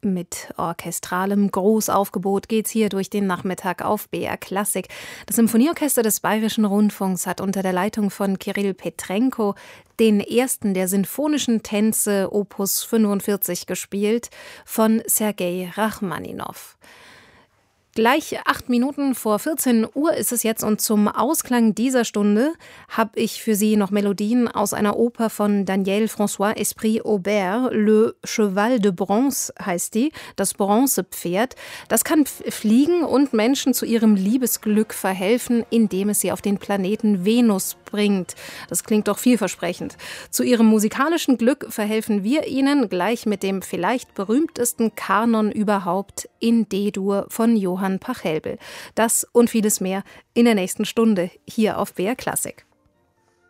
Mit orchestralem Großaufgebot geht's hier durch den Nachmittag auf BR Klassik. Das Symphonieorchester des Bayerischen Rundfunks hat unter der Leitung von Kirill Petrenko den ersten der sinfonischen Tänze Opus 45 gespielt von Sergei Rachmaninow. Gleich 8 Minuten vor 14 Uhr ist es jetzt und zum Ausklang dieser Stunde habe ich für Sie noch Melodien aus einer Oper von Daniel François Esprit-Aubert. Le Cheval de Bronze heißt die, das Bronzepferd. Das kann fliegen und Menschen zu ihrem Liebesglück verhelfen, indem es sie auf den Planeten Venus bringt. Das klingt doch vielversprechend. Zu ihrem musikalischen Glück verhelfen wir Ihnen gleich mit dem vielleicht berühmtesten Kanon überhaupt in D-Dur von Johann Pachelbel. Das und vieles mehr in der nächsten Stunde hier auf BR Klassik.